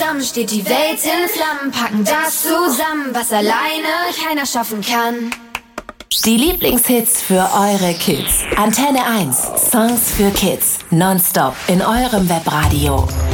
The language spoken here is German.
zusammen steht die Welt in Flammen, packen das zusammen, was alleine keiner schaffen kann. Die Lieblingshits für eure Kids. Antenne 1. Songs für Kids. Nonstop in eurem Webradio.